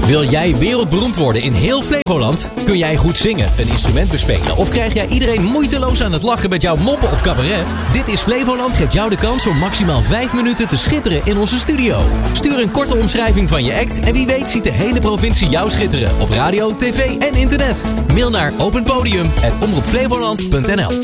Wil jij wereldberoemd worden in heel Flevoland? Kun jij goed zingen, een instrument bespelen of krijg jij iedereen moeiteloos aan het lachen met jouw moppen of cabaret? Dit is Flevoland geeft jou de kans om maximaal 5 minuten te schitteren in onze studio. Stuur een korte omschrijving van je act en wie weet ziet de hele provincie jou schitteren op radio, tv en internet. Mail naar openpodium@omroepflevoland.nl.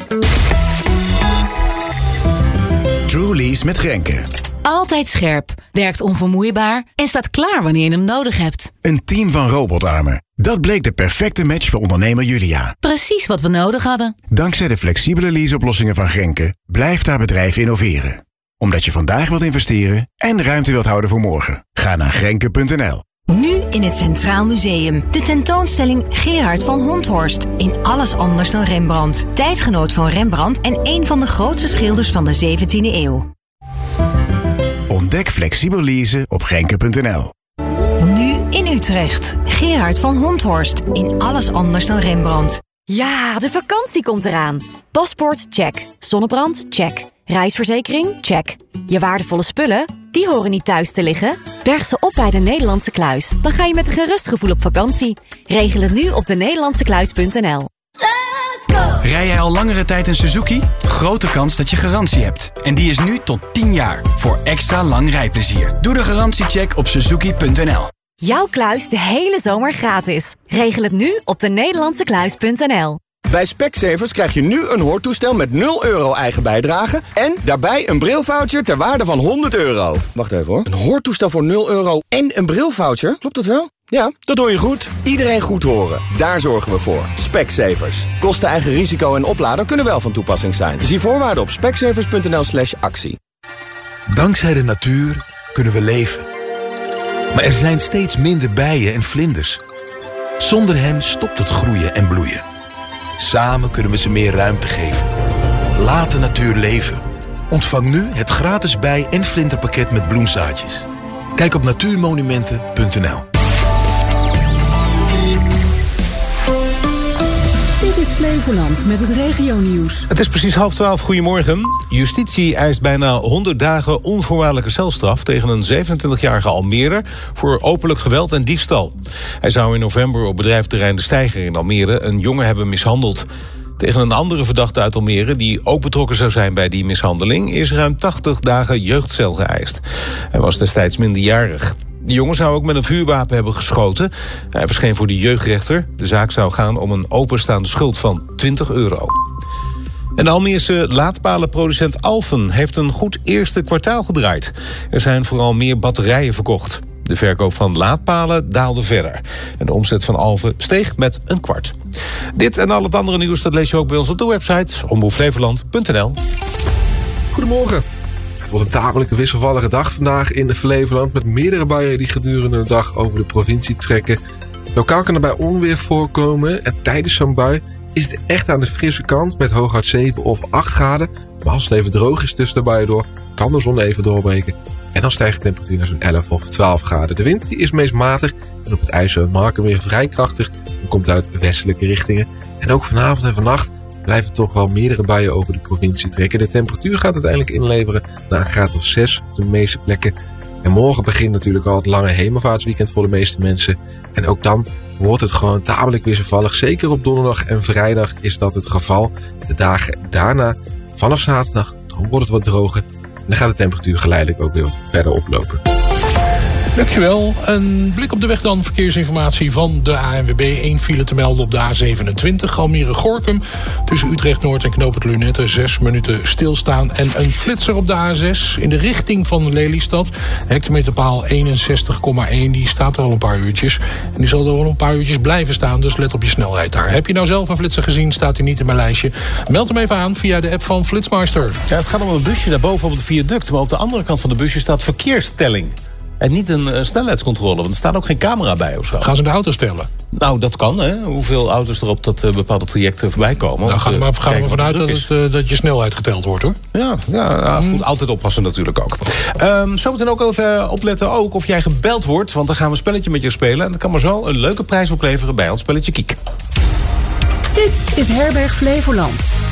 Truly's met Grenke. Altijd scherp, werkt onvermoeibaar en staat klaar wanneer je hem nodig hebt. Een team van robotarmen. Dat bleek de perfecte match voor ondernemer Julia. Precies wat we nodig hadden. Dankzij de flexibele leaseoplossingen van Grenke blijft haar bedrijf innoveren. Omdat je vandaag wilt investeren en ruimte wilt houden voor morgen. Ga naar grenke.nl. Nu in het Centraal Museum. De tentoonstelling Gerard van Honthorst. In alles anders dan Rembrandt. Tijdgenoot van Rembrandt en een van de grootste schilders van de 17e eeuw. Ontdek flexibel leasen op grenke.nl. Nu in Utrecht. Gerard van Honthorst. In alles anders dan Rembrandt. Ja, de vakantie komt eraan. Paspoort, check. Zonnebrand, check. Reisverzekering, check. Je waardevolle spullen, die horen niet thuis te liggen. Berg ze op bij de Nederlandse Kluis. Dan ga je met een gerust gevoel op vakantie. Regel het nu op denederlandsekluis.nl. Rij jij al langere tijd een Suzuki? Grote kans dat je garantie hebt. En die is nu tot 10 jaar. Voor extra lang rijplezier. Doe de garantiecheck op suzuki.nl. Jouw kluis de hele zomer gratis. Regel het nu op denederlandsekluis.nl. Bij Specsavers krijg je nu een hoortoestel met 0 euro eigen bijdrage en daarbij een brilvoucher ter waarde van 100 euro. Wacht even hoor. Een hoortoestel voor 0 euro en een brilvoucher? Klopt dat wel? Ja, dat hoor je goed. Iedereen goed horen. Daar zorgen we voor. Specsavers. Kosten, eigen risico en oplader kunnen wel van toepassing zijn. Zie voorwaarden op specsavers.nl/actie. Dankzij de natuur kunnen we leven. Maar er zijn steeds minder bijen en vlinders. Zonder hen stopt het groeien en bloeien. Samen kunnen we ze meer ruimte geven. Laat de natuur leven. Ontvang nu het gratis bij- en vlinderpakket met bloemzaadjes. Kijk op natuurmonumenten.nl. Dit is Flevoland met het regionieuws. Het is precies 11:30. Goedemorgen. Justitie eist bijna 100 dagen onvoorwaardelijke celstraf tegen een 27-jarige Almere voor openlijk geweld en diefstal. Hij zou in november op bedrijventerrein De Steiger in Almere een jongen hebben mishandeld. Tegen een andere verdachte uit Almere, die ook betrokken zou zijn bij die mishandeling, is ruim 80 dagen jeugdcel geëist. Hij was destijds minderjarig. De jongen zou ook met een vuurwapen hebben geschoten. Hij verscheen voor de jeugdrechter. De zaak zou gaan om een openstaande schuld van 20 euro. En de Almeerse laadpalenproducent Alfen heeft een goed eerste kwartaal gedraaid. Er zijn vooral meer batterijen verkocht. De verkoop van laadpalen daalde verder. En de omzet van Alfen steeg met 1/4. Dit en al het andere nieuws dat lees je ook bij ons op de website omroepflevoland.nl. Goedemorgen. Het wordt een tamelijk wisselvallige dag vandaag in Flevoland, met meerdere buien die gedurende de dag over de provincie trekken. Lokaal kan er bij onweer voorkomen en tijdens zo'n bui is het echt aan de frisse kant met hooguit 7 of 8 graden. Maar als het even droog is tussen de buien door, kan de zon even doorbreken. En dan stijgt de temperatuur naar zo'n 11 of 12 graden. De wind die is meest matig en op het IJssel en Marken weer vrij krachtig en komt uit westelijke richtingen. En ook vanavond en vannacht blijven toch wel meerdere buien over de provincie trekken. De temperatuur gaat uiteindelijk inleveren naar een graad of 6 op de meeste plekken. En morgen begint natuurlijk al het lange hemelvaartsweekend voor de meeste mensen. En ook dan wordt het gewoon tamelijk wisselvallig. Zeker op donderdag en vrijdag is dat het geval. De dagen daarna, vanaf zaterdag, dan wordt het wat droger. En dan gaat de temperatuur geleidelijk ook weer wat verder oplopen. Dankjewel. Een blik op de weg dan. Verkeersinformatie van de ANWB. 1 file te melden op de A27. Almere-Gorinchem. Tussen Utrecht-Noord en Knoop het Lunette. 6 minuten stilstaan. En een flitser op de A6 in de richting van Lelystad. Hectometerpaal 61,1. Die staat er al een paar uurtjes. En die zal er wel een paar uurtjes blijven staan. Dus let op je snelheid daar. Heb je nou zelf een flitser gezien? Staat hij niet in mijn lijstje? Meld hem even aan via de app van Flitsmeister. Ja, het gaat om een busje daarboven op het viaduct. Maar op de andere kant van de busje staat verkeerstelling. En niet een snelheidscontrole, want er staat ook geen camera bij of zo. Gaan ze de auto's tellen? Nou, dat kan, hè. Hoeveel auto's er op dat bepaalde traject voorbij komen. Nou, gaan we vanuit dat je snelheid geteld wordt, hoor. Ja, goed, altijd oppassen natuurlijk ook. Zometeen ook even opletten ook of jij gebeld wordt, want dan gaan we een spelletje met je spelen. En dat kan maar zo een leuke prijs opleveren bij ons spelletje Kiek. Dit is Herberg Flevoland.